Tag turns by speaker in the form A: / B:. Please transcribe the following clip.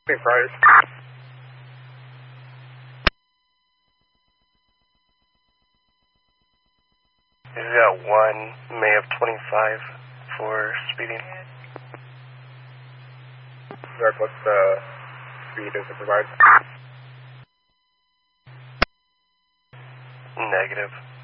A: Priors.
B: We've got 1 May of 25 for speeding.
A: Derek, what's the speed does it provide?
B: Negative.